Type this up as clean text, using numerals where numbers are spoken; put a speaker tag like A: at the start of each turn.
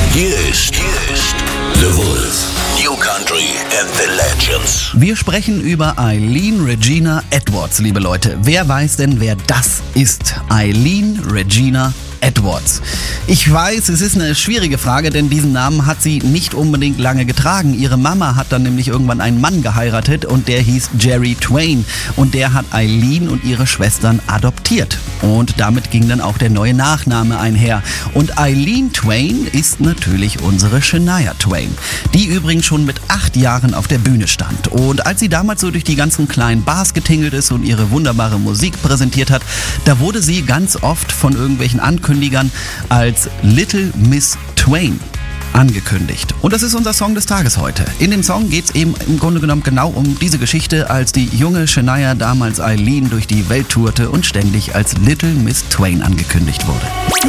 A: Hier ist The Wolf. New Country and the Legends.
B: Wir sprechen über Eileen Regina Edwards, liebe Leute. Wer weiß denn, wer das ist? Eileen Regina Edwards. Ich weiß, es ist eine schwierige Frage, denn diesen Namen hat sie nicht unbedingt lange getragen. Ihre Mama hat dann nämlich irgendwann einen Mann geheiratet und der hieß Jerry Twain. Und der hat Eileen und ihre Schwestern adoptiert. Und damit ging dann auch der neue Nachname einher. Und Eileen Twain ist natürlich unsere Shania Twain, die übrigens schon mit 8 Jahren auf der Bühne stand. Und als sie damals so durch die ganzen kleinen Bars getingelt ist und ihre wunderbare Musik präsentiert hat, da wurde sie ganz oft von irgendwelchen Ankündigern als Little Miss Twain angekündigt. Und das ist unser Song des Tages heute. In dem Song geht es eben im Grunde genommen genau um diese Geschichte, als die junge Shania damals Eileen durch die Welt tourte und ständig als Little Miss Twain angekündigt wurde.